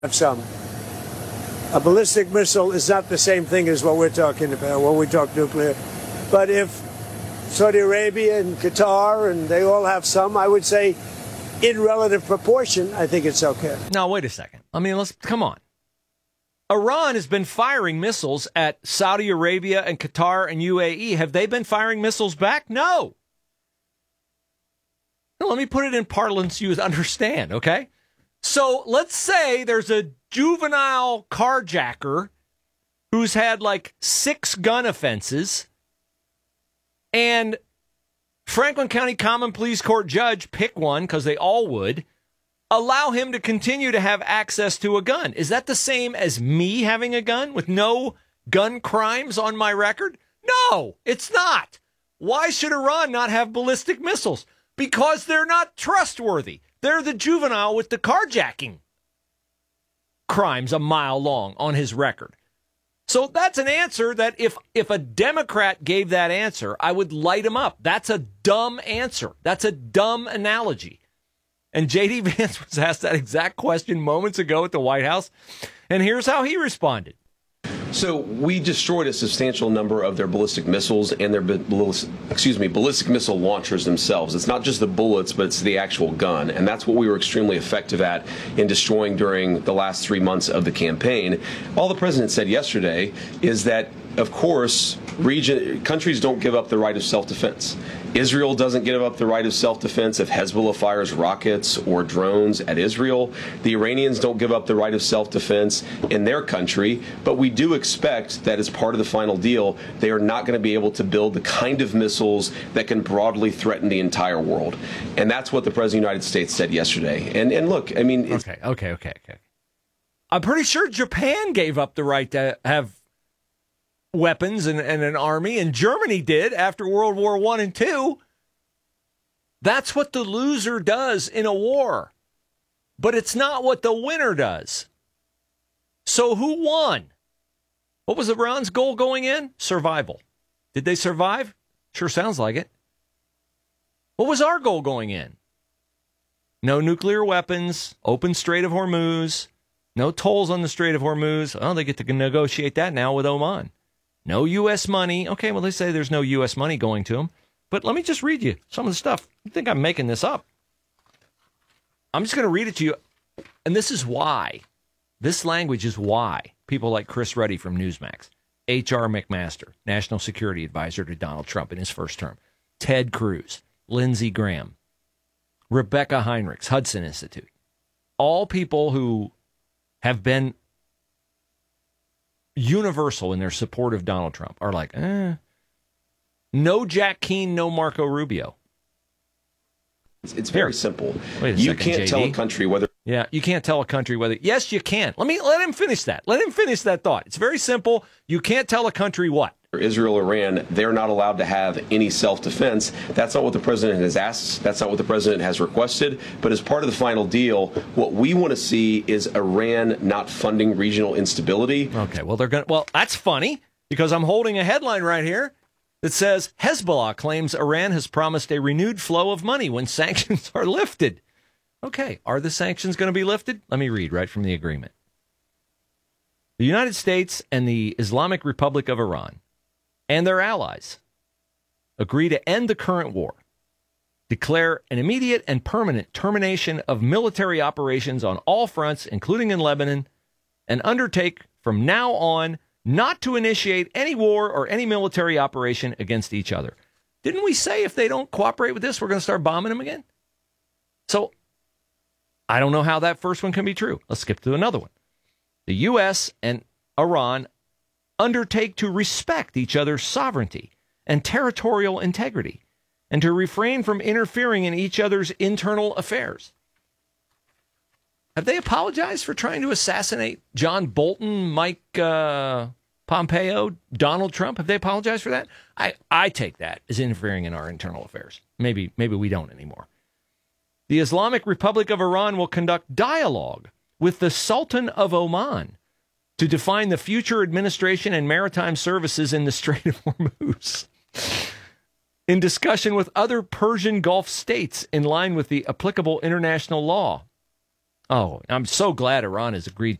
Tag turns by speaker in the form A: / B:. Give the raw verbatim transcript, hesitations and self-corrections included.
A: have some. A ballistic missile is not the same thing as what we're talking about when we talk nuclear. But if Saudi Arabia and Qatar, and they all have some, I would say in relative proportion, I think it's okay.
B: Now, wait a second. I mean, let's come on. Iran has been firing missiles at Saudi Arabia and Qatar and U A E. Have they been firing missiles back? No. Now, let me put it in parlance you would understand, okay? So let's say there's a juvenile carjacker who's had like six gun offenses, and Franklin County Common Pleas Court judge, pick one because they all would, allow him to continue to have access to a gun. Is that the same as me having a gun with no gun crimes on my record? No, it's not. Why should Iran not have ballistic missiles? Because they're not trustworthy. They're the juvenile with the carjacking crimes a mile long on his record. So that's an answer that if if a Democrat gave that answer, I would light him up. That's a dumb answer. That's a dumb analogy. And J D. Vance was asked that exact question moments ago at the White House, and here's how he responded.
C: So we destroyed a substantial number of their ballistic missiles and their ballistic, excuse me, ballistic missile launchers themselves. It's not just the bullets, but it's the actual gun. And that's what we were extremely effective at in destroying during the last three months of the campaign. All the president said yesterday is that, of course, region countries don't give up the right of self-defense. Israel doesn't give up the right of self-defense if Hezbollah fires rockets or drones at Israel. The Iranians don't give up the right of self-defense in their country. But we do expect that as part of the final deal, they are not going to be able to build the kind of missiles that can broadly threaten the entire world. And that's what the President of the United States said yesterday. And and look, I mean... It's-
B: okay, okay, okay, okay. I'm pretty sure Japan gave up the right to have weapons and, and an army, and Germany did after World War One and Two. That's what the loser does in a war. But it's not what the winner does. So who won? What was Iran's goal going in? Survival. Did they survive? Sure sounds like it. What was our goal going in? No nuclear weapons, open Strait of Hormuz, no tolls on the Strait of Hormuz. Oh, they get to negotiate that now with Oman. No U S money. Okay, well, they say there's no U S money going to them. But let me just read you some of the stuff. You think I'm making this up? I'm just going to read it to you. And this is why. This language is why people like Chris Ruddy from Newsmax, H R McMaster, National Security Advisor to Donald Trump in his first term, Ted Cruz, Lindsey Graham, Rebecca Heinrichs, Hudson Institute, all people who have been universal in their support of Donald Trump are like, eh. No Jack Keane, no Marco Rubio.
C: It's, it's very simple.
B: Wait a
C: you
B: second,
C: can't
B: J D.
C: tell a country whether...
B: Yeah, you can't tell a country whether... Yes, you can. Let me let him finish that. Let him finish that thought. It's very simple. You can't tell a country what?
C: Israel, Iran, they're not allowed to have any self-defense. That's not what the president has asked. That's not what the president has requested. But as part of the final deal, what we want to see is Iran not funding regional instability.
B: Okay, well, they're going to... Well, that's funny, because I'm holding a headline right here that says, Hezbollah claims Iran has promised a renewed flow of money when sanctions are lifted. Okay, are the sanctions going to be lifted? Let me read right from the agreement. The United States and the Islamic Republic of Iran and their allies agree to end the current war, declare an immediate and permanent termination of military operations on all fronts, including in Lebanon, and undertake from now on not to initiate any war or any military operation against each other. Didn't we say if they don't cooperate with this, we're going to start bombing them again? So I don't know how that first one can be true. Let's skip to another one. The U S and Iran undertake to respect each other's sovereignty and territorial integrity and to refrain from interfering in each other's internal affairs. Have they apologized for trying to assassinate John Bolton, Mike uh, Pompeo, Donald Trump? Have they apologized for that? I, I take that as interfering in our internal affairs. Maybe, maybe we don't anymore. The Islamic Republic of Iran will conduct dialogue with the Sultan of Oman to define the future administration and maritime services in the Strait of Hormuz, in discussion with other Persian Gulf states in line with the applicable international law. Oh, I'm so glad Iran has agreed